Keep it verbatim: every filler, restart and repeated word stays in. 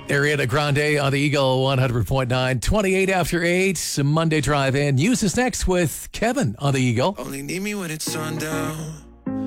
Ariana Grande on the Eagle one hundred point nine, twenty-eight after eight. Monday Drive In. News is next with Kevin on the Eagle. Only need me when it's sundown.